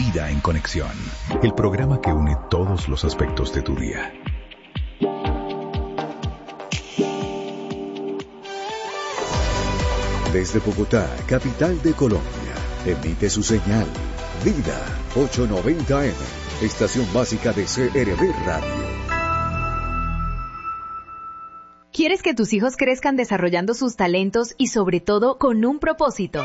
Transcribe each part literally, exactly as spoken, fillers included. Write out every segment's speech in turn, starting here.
Vida en Conexión, el programa que une todos los aspectos de tu día. Desde Bogotá, capital de Colombia, emite su señal Vida ochocientos noventa eme, estación básica de C R V Radio. ¿Quieres que tus hijos crezcan desarrollando sus talentos y sobre todo con un propósito?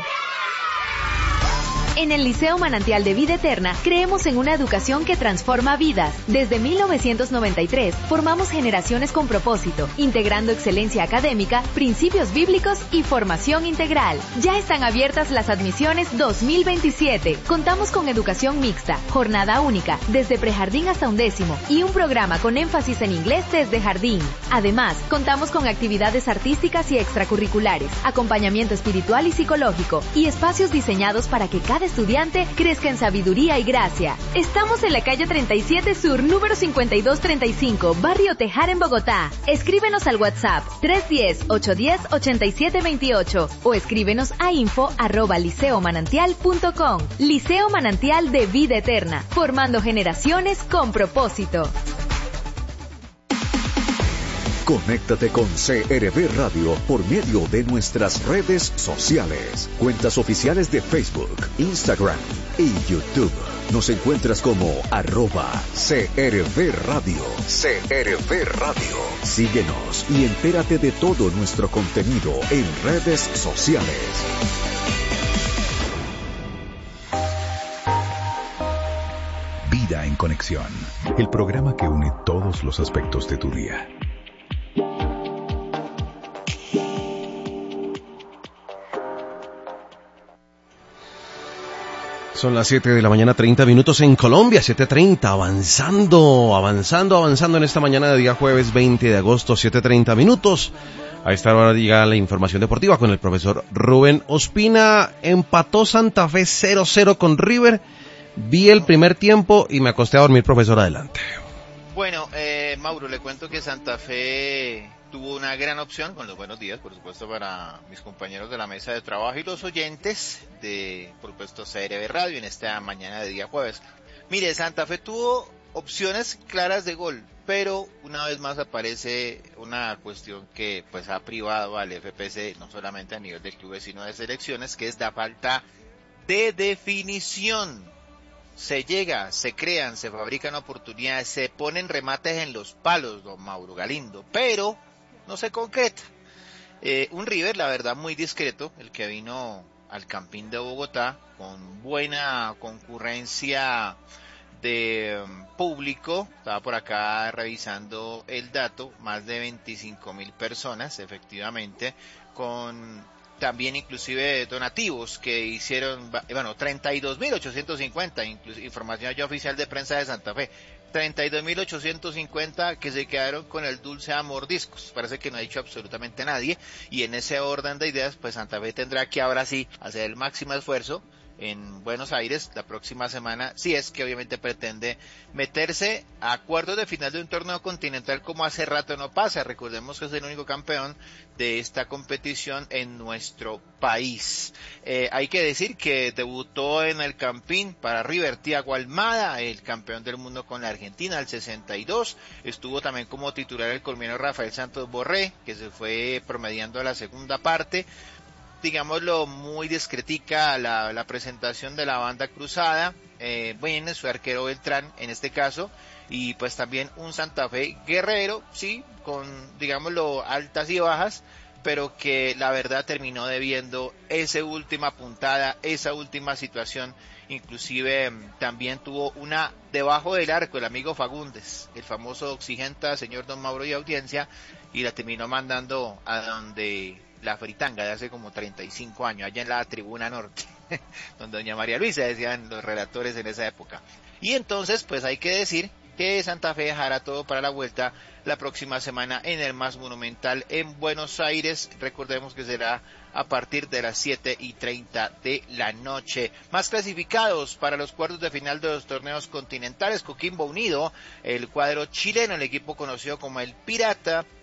En el Liceo Manantial de Vida Eterna creemos en una educación que transforma vidas. Desde mil novecientos noventa y tres formamos generaciones con propósito, integrando excelencia académica, principios bíblicos y formación integral. Ya están abiertas las admisiones dos mil veintisiete. Contamos con educación mixta, jornada única, desde prejardín hasta undécimo y un programa con énfasis en inglés desde jardín. Además, contamos con actividades artísticas y extracurriculares, acompañamiento espiritual y psicológico y espacios diseñados para que cada estudiante crezca en sabiduría y gracia. Estamos en la calle treinta y siete Sur, número cincuenta y dos treinta y cinco, Barrio Tejar en Bogotá. Escríbenos al WhatsApp tres uno cero, ocho uno cero, ocho siete dos ocho o escríbenos a info arroba liceo manantial punto com. Liceo Manantial de Vida Eterna, formando generaciones con propósito. Conéctate con C R V Radio por medio de nuestras redes sociales, cuentas oficiales de Facebook, Instagram y YouTube. Nos encuentras como arroba C R V Radio. C R V Radio. Síguenos y entérate de todo nuestro contenido en redes sociales. Vida en Conexión, el programa que une todos los aspectos de tu día. Son las siete de la mañana, treinta minutos en Colombia, siete treinta, avanzando, avanzando, avanzando en esta mañana de día jueves veinte de agosto, siete treinta minutos. A esta hora llega la información deportiva con el profesor Rubén Ospina. Empató Santa Fe cero cero con River. Vi el primer tiempo y me acosté a dormir, profesor, adelante. Bueno, eh, Mauro, le cuento que Santa Fe tuvo una gran opción, con los buenos días, por supuesto, para mis compañeros de la mesa de trabajo y los oyentes de, por supuesto, C R V Radio en esta mañana de día jueves. Mire, Santa Fe tuvo opciones claras de gol, pero una vez más aparece una cuestión que pues ha privado al F P C, no solamente a nivel de clubes, sino de selecciones, que es la falta de definición. Se llega, se crean, se fabrican oportunidades, se ponen remates en los palos, don Mauro Galindo, pero no se concreta. Eh, un River, la verdad, muy discreto, el que vino al Campín de Bogotá, con buena concurrencia de um, público. Estaba por acá revisando el dato, más de veinticinco mil personas, efectivamente, con también inclusive donativos que hicieron, bueno, treinta y dos mil ochocientos cincuenta, información ya oficial de prensa de Santa Fe, treinta y dos mil ochocientos cincuenta que se quedaron con el dulce a mordiscos. Parece que no ha dicho absolutamente nadie, y en ese orden de ideas, pues Santa Fe tendrá que ahora sí hacer el máximo esfuerzo en Buenos Aires la próxima semana, si es que obviamente pretende meterse a cuartos de final de un torneo continental como hace rato no pasa. Recordemos que es el único campeón de esta competición en nuestro país. Eh, hay que decir que debutó en el Campín para River Thiago Almada, el campeón del mundo con la Argentina, al sesenta y dos. Estuvo también como titular el colombiano Rafael Santos Borré, que se fue promediando a la segunda parte. Digámoslo, muy discretica la, la presentación de la banda cruzada. Eh, bueno, su arquero Beltrán en este caso, y pues también un Santa Fe guerrero, sí, con, digámoslo, altas y bajas, pero que la verdad terminó debiendo esa última puntada, esa última situación. Inclusive también tuvo una debajo del arco el amigo Fagundes, el famoso Oxigenta, señor don Mauro y audiencia, y la terminó mandando a donde la fritanga de hace como treinta y cinco años, allá en la tribuna norte, donde doña María Luisa, decían los relatores en esa época. Y entonces, pues hay que decir que Santa Fe dejará todo para la vuelta la próxima semana en el Más Monumental en Buenos Aires. Recordemos que será a partir de las siete y treinta de la noche. Más clasificados para los cuartos de final de los torneos continentales: Coquimbo Unido, el cuadro chileno, el equipo conocido como el Pirata,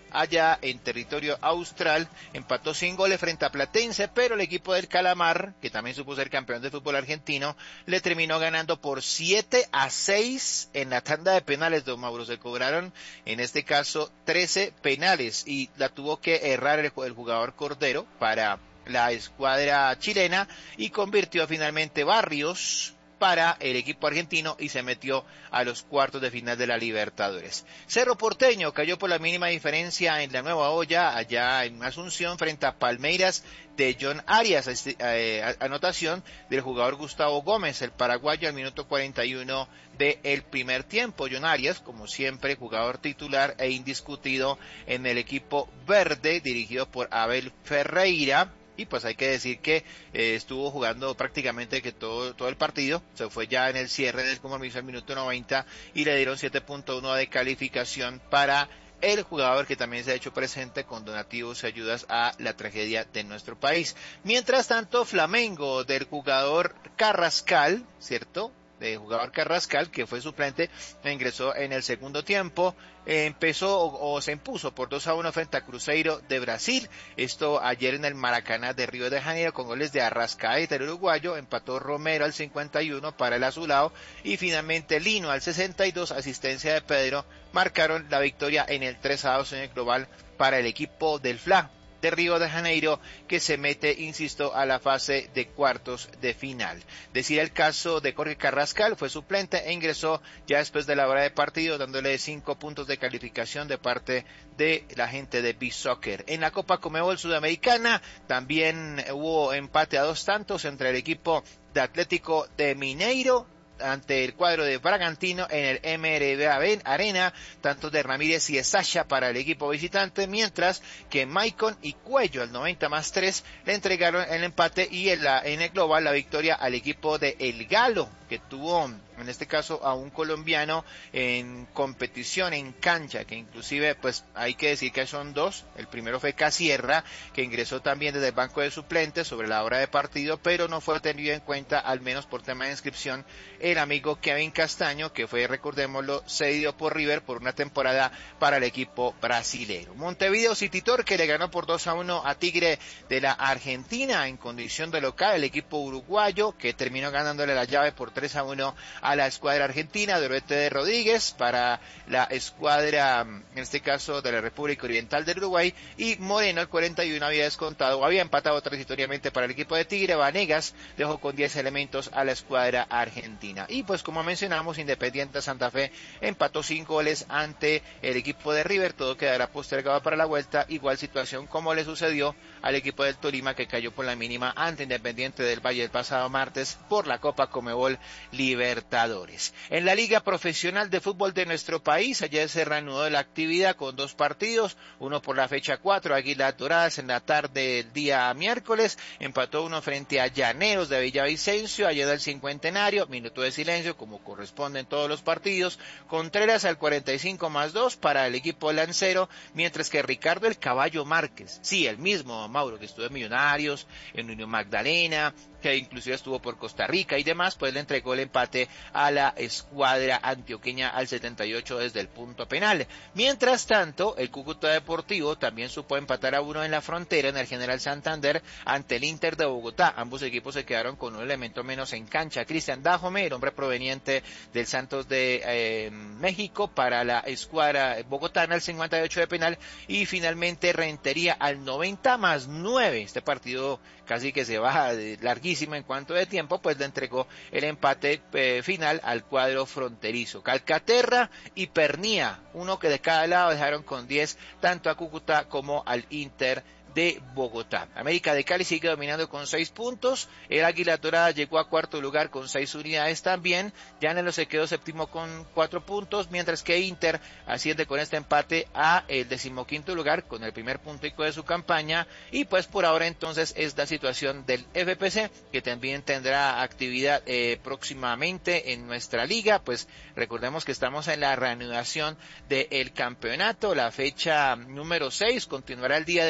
allá en territorio austral, empató sin goles frente a Platense, pero el equipo del Calamar, que también supo ser campeón de fútbol argentino, le terminó ganando por siete a seis en la tanda de penales, don Mauro. Se cobraron, en este caso, trece penales y la tuvo que errar el, el jugador Cordero para la escuadra chilena y convirtió finalmente Barrios para el equipo argentino y se metió a los cuartos de final de la Libertadores. Cerro Porteño cayó por la mínima diferencia en la Nueva Olla, allá en Asunción, frente a Palmeiras de John Arias, eh, anotación del jugador Gustavo Gómez, el paraguayo, al minuto cuarenta y uno del primer tiempo. John Arias, como siempre, jugador titular e indiscutido en el equipo verde, dirigido por Abel Ferreira. Y pues hay que decir que eh, estuvo jugando prácticamente que todo todo el partido, se fue ya en el cierre del compromiso al minuto noventa y le dieron siete punto uno de calificación para el jugador que también se ha hecho presente con donativos y ayudas a la tragedia de nuestro país. Mientras tanto, Flamengo del jugador Carrascal, ¿cierto?, de jugador Carrascal, que fue suplente, ingresó en el segundo tiempo, eh, empezó o, o se impuso por dos a uno frente a Cruzeiro de Brasil, esto ayer en el Maracaná de Río de Janeiro, con goles de Arrascaeta, el uruguayo, empató Romero al cincuenta y uno para el azulado, y finalmente Lino al sesenta y dos, asistencia de Pedro, marcaron la victoria en el tres a dos en el global para el equipo del F L A de Río de Janeiro, que se mete, insisto, a la fase de cuartos de final. Decir el caso de Jorge Carrascal, fue suplente e ingresó ya después de la hora de partido, dándole cinco puntos de calificación de parte de la gente de B-Soccer. En la Copa Conmebol Sudamericana también hubo empate a dos tantos entre el equipo de Atlético de Mineiro ante el cuadro de Bragantino en el M R B Arena, tanto de Ramírez y de Sasha para el equipo visitante, mientras que Maicon y Cuello al noventa más tres le entregaron el empate y en, la, en el global la victoria al equipo de El Galo, que tuvo en este caso a un colombiano en competición en cancha, que inclusive pues hay que decir que son dos. El primero fue Casierra, que ingresó también desde el banco de suplentes sobre la hora de partido, pero no fue tenido en cuenta, al menos por tema de inscripción, el amigo Kevin Castaño, que fue, recordémoslo, cedido por River por una temporada para el equipo brasilero. Montevideo City Torque le ganó por dos a uno a Tigre de la Argentina en condición de local, el equipo uruguayo, que terminó ganándole la llave por tres a uno a la escuadra argentina de Orete de Rodríguez, para la escuadra, en este caso de la República Oriental del Uruguay, y Moreno, el cuarenta y uno, había descontado, había empatado transitoriamente para el equipo de Tigre. Vanegas dejó con diez elementos a la escuadra argentina. Y pues como mencionamos, Independiente Santa Fe empató cinco goles ante el equipo de River, todo quedará postergado para la vuelta, igual situación como le sucedió al equipo del Tolima, que cayó por la mínima ante Independiente del Valle el pasado martes por la Copa Conmebol Libertadores. En la Liga Profesional de Fútbol de nuestro país, ayer se reanudó la actividad con dos partidos, uno por la fecha cuatro, Águilas Doradas en la tarde del día miércoles, empató uno frente a Llaneros de Villavicencio, ayer del Cincuentenario, minuto de silencio como corresponde en todos los partidos, Contreras al cuarenta y cinco más dos para el equipo lancero, mientras que Ricardo el Caballo Márquez, sí, el mismo Mauro que estuvo en Millonarios, en Unión Magdalena, que inclusive estuvo por Costa Rica y demás, pues le entregó el empate a la escuadra antioqueña al setenta y ocho desde el punto penal. Mientras tanto, el Cúcuta Deportivo también supo empatar a uno en la Frontera, en el General Santander, ante el Inter de Bogotá. Ambos equipos se quedaron con un elemento menos en cancha. Cristian Dajome, el hombre proveniente del Santos de eh, México, para la escuadra bogotana al cincuenta y ocho de penal, y finalmente Rentería al noventa más nueve. Este partido casi que se baja de larguísimo en cuanto de tiempo, pues le entregó el empate eh, final al cuadro fronterizo. Calcaterra y Pernía, uno que de cada lado, dejaron con diez tanto a Cúcuta como al Inter de Bogotá. América de Cali sigue dominando con seis puntos, el Águila Dorada llegó a cuarto lugar con seis unidades también, Llanero se quedó séptimo con cuatro puntos, mientras que Inter asciende con este empate a el decimoquinto lugar con el primer puntico de su campaña, y pues por ahora entonces es la situación del F P C, que también tendrá actividad eh, próximamente en nuestra liga. Pues recordemos que estamos en la reanudación del campeonato, la fecha número seis continuará el día de mañana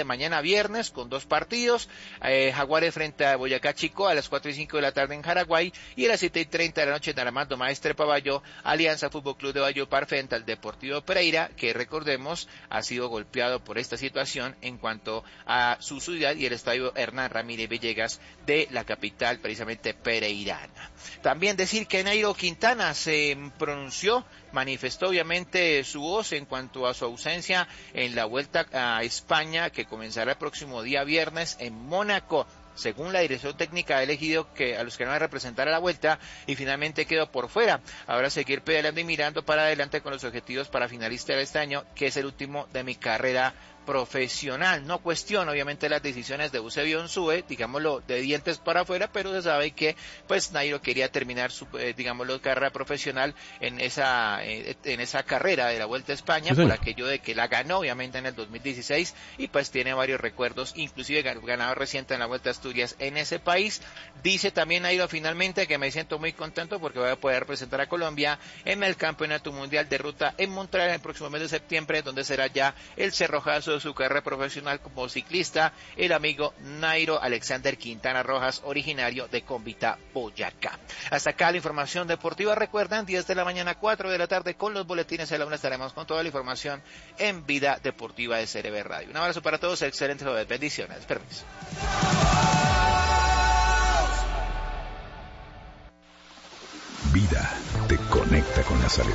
viernes con dos partidos, eh, Jaguares frente a Boyacá Chico a las cuatro y cinco de la tarde en Jaraguay, y a las siete y treinta de la noche en Armando Maestre Paballo, Alianza Fútbol Club de Valledupar frente al Deportivo Pereira, que recordemos ha sido golpeado por esta situación en cuanto a su ciudad y el estadio Hernán Ramírez Villegas de la capital precisamente pereirana. También decir que Nairo Quintana se pronunció, manifestó obviamente su voz en cuanto a su ausencia en la Vuelta a España, que comenzará el próximo día viernes en Mónaco. Según la dirección técnica ha elegido que a los que no van a representar a la Vuelta y finalmente quedó por fuera. Ahora seguir pedaleando y mirando para adelante con los objetivos para finalista de este año, que es el último de mi carrera profesional. No cuestiono obviamente las decisiones de Eusebio Unzúe, digámoslo, de dientes para afuera, pero se sabe que pues Nairo quería terminar su, eh, digámoslo, carrera profesional en esa eh, en esa carrera de la Vuelta a España, sí, por aquello de que la ganó obviamente en el dos mil dieciséis y pues tiene varios recuerdos, inclusive ganador reciente en la Vuelta a Asturias en ese país. Dice también Nairo finalmente que me siento muy contento porque voy a poder representar a Colombia en el Campeonato Mundial de Ruta en Montreal el próximo mes de septiembre, donde será ya el cerrojazo de su carrera profesional como ciclista, el amigo Nairo Alexander Quintana Rojas, originario de Cómbita, Boyacá. Hasta acá la información deportiva. Recuerden, diez de la mañana, cuatro de la tarde, con los boletines de la una estaremos con toda la información en Vida Deportiva de C R V Radio. Un abrazo para todos, excelente jueves, bendiciones, permiso. Vida te conecta con la salud.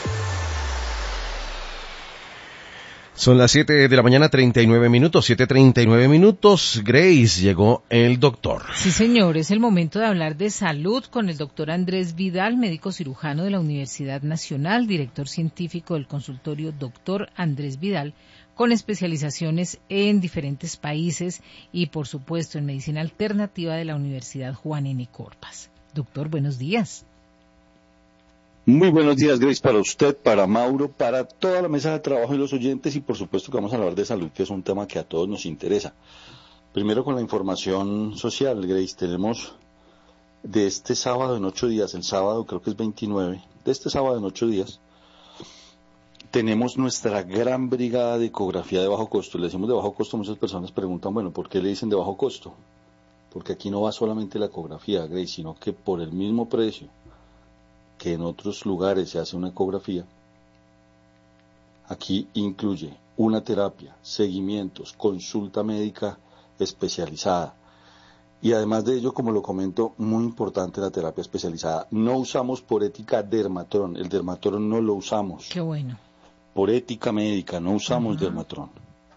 Son las siete de la mañana, treinta y nueve minutos, siete treinta y nueve minutos. Grace, llegó el doctor. Sí, señor, es el momento de hablar de salud con el doctor Andrés Vidal, médico cirujano de la Universidad Nacional, director científico del consultorio Doctor Andrés Vidal, con especializaciones en diferentes países y, por supuesto, en medicina alternativa de la Universidad Juan N. Corpas. Doctor, buenos días. Muy buenos días, Grace, para usted, para Mauro, para toda la mesa de trabajo y los oyentes, y por supuesto que vamos a hablar de salud, que es un tema que a todos nos interesa. Primero con la información social, Grace, tenemos de este sábado en ocho días, el sábado creo que es veintinueve, de este sábado en ocho días, tenemos nuestra gran brigada de ecografía de bajo costo. Le decimos de bajo costo, muchas personas preguntan, bueno, ¿por qué le dicen de bajo costo? Porque aquí no va solamente la ecografía, Grace, sino que por el mismo precio que en otros lugares se hace una ecografía, aquí incluye una terapia, seguimientos, consulta médica especializada. Y además de ello, como lo comento, muy importante la terapia especializada. No usamos por ética dermatrón, el dermatrón no lo usamos. Qué bueno. Por ética médica, no usamos uh-huh. dermatrón.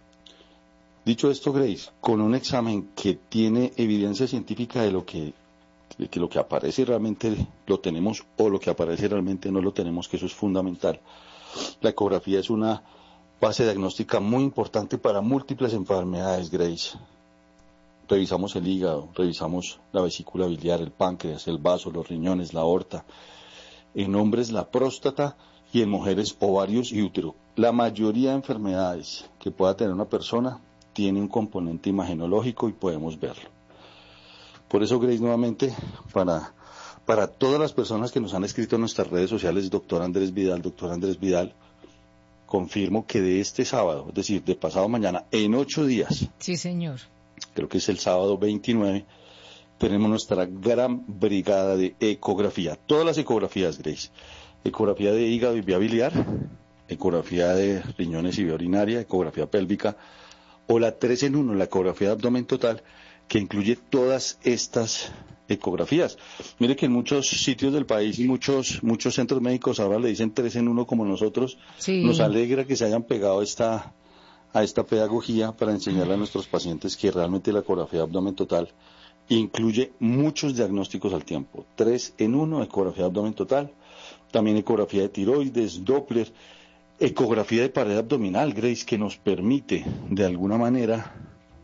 Dicho esto, Grace, con un examen que tiene evidencia científica de lo que de que lo que aparece realmente lo tenemos o lo que aparece realmente no lo tenemos, que eso es fundamental. La ecografía es una base diagnóstica muy importante para múltiples enfermedades, Grace. Revisamos el hígado, revisamos la vesícula biliar, el páncreas, el vaso, los riñones, la aorta. En hombres la próstata y en mujeres ovarios y útero. La mayoría de enfermedades que pueda tener una persona tiene un componente imagenológico y podemos verlo. Por eso, Grace, nuevamente, para, para todas las personas que nos han escrito en nuestras redes sociales, doctor Andrés Vidal, doctor Andrés Vidal, confirmo que de este sábado, es decir, de pasado mañana, en ocho días. Sí, señor. Creo que es el sábado veintinueve, tenemos nuestra gran brigada de ecografía. Todas las ecografías, Grace. Ecografía de hígado y vía biliar, ecografía de riñones y vía urinaria, ecografía pélvica, o la tres en uno, la ecografía de abdomen total, que incluye todas estas ecografías. Mire que en muchos sitios del país y muchos muchos centros médicos ahora le dicen tres en uno como nosotros. Sí. Nos alegra que se hayan pegado esta, a esta pedagogía para enseñarle a nuestros pacientes que realmente la ecografía de abdomen total incluye muchos diagnósticos al tiempo. Tres en uno, ecografía de abdomen total, también ecografía de tiroides, Doppler, ecografía de pared abdominal, Grace, que nos permite de alguna manera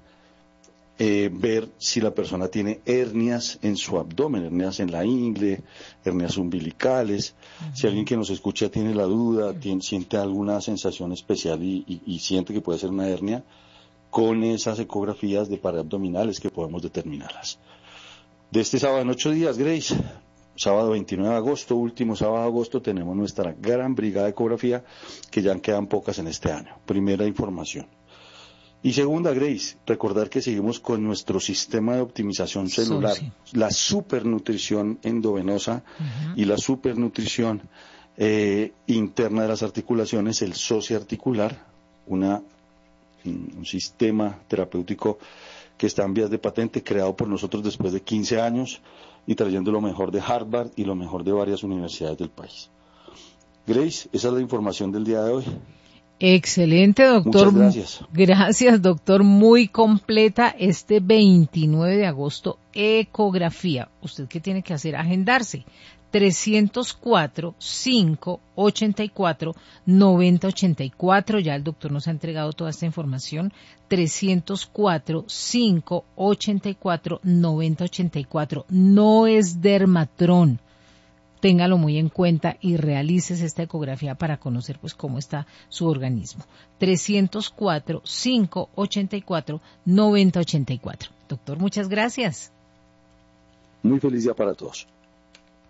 Eh, ver si la persona tiene hernias en su abdomen, hernias en la ingle, hernias umbilicales. Uh-huh. Si alguien que nos escucha tiene la duda, tiene, siente alguna sensación especial y, y, y siente que puede ser una hernia, con esas ecografías de pared abdominales que podemos determinarlas. De este sábado en ocho días, Grace, sábado veintinueve de agosto, último sábado de agosto, tenemos nuestra gran brigada de ecografía, que ya quedan pocas en este año. Primera información. Y segunda, Grace, recordar que seguimos con nuestro sistema de optimización celular, Sí, la supernutrición endovenosa uh-huh. y la supernutrición eh, interna de las articulaciones, el socioarticular, una, un sistema terapéutico que está en vías de patente, creado por nosotros después de quince años y trayendo lo mejor de Harvard y lo mejor de varias universidades del país. Grace, esa es la información del día de hoy. Excelente, doctor. Muchas gracias. Gracias, doctor. Muy completa este veintinueve de agosto, ecografía. ¿Usted qué tiene que hacer? Agendarse. trescientos cuatro, cinco, ochenta y cuatro, noventa ochenta y cuatro. Ya el doctor nos ha entregado toda esta información. trescientos cuatro, cinco, ochenta y cuatro, noventa ochenta y cuatro. No es Dermatron. Téngalo muy en cuenta y realices esta ecografía para conocer pues cómo está su organismo. trescientos cuatro, cinco, ochenta y cuatro, noventa ochenta y cuatro. Doctor, muchas gracias. Muy feliz día para todos.